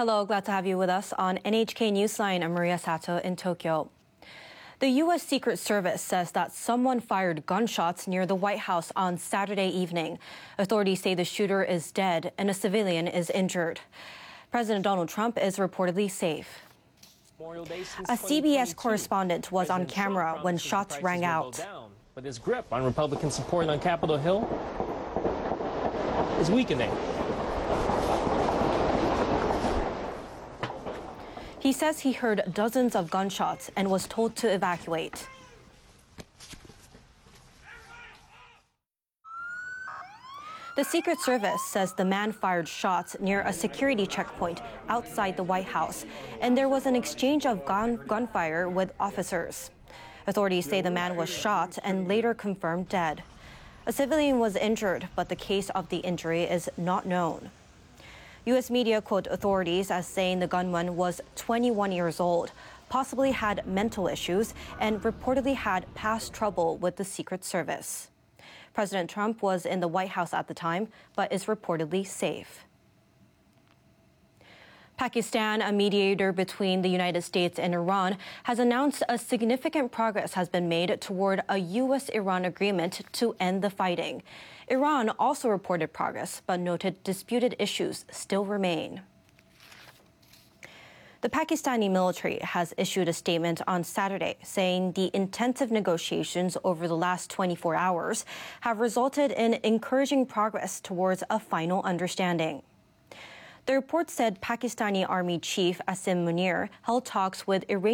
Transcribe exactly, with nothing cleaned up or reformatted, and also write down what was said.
Hello, glad to have you with us on N H K Newsline. I'm Maria Sato in Tokyo. The U S Secret Service says that someone fired gunshots near the White House on Saturday evening. Authorities say the shooter is dead and a civilian is injured. President Donald Trump is reportedly safe. A C B S correspondent was on camera when shots rang out. But his grip on Republican support on Capitol Hill is weakening. He says he heard dozens of gunshots and was told to evacuate. The Secret Service says the man fired shots near a security checkpoint outside the White House, and there was an exchange of gun gunfire with officers. Authorities say the man was shot and later confirmed dead. A civilian was injured, but the case of the injury is not known. U S media quote authorities as saying the gunman was twenty-one years old, possibly had mental issues, and reportedly had past trouble with the Secret Service. President Trump was in the White House at the time, but is reportedly safe. Pakistan, a mediator between the United States and Iran, has announced a significant progress has been made toward a U S Iran agreement to end the fighting. Iran also reported progress, but noted disputed issues still remain. The Pakistani military has issued a statement on Saturday saying the intensive negotiations over the last twenty-four hours have resulted in encouraging progress towards a final understanding. The report said Pakistani Army Chief Asim Munir held talks with Iranian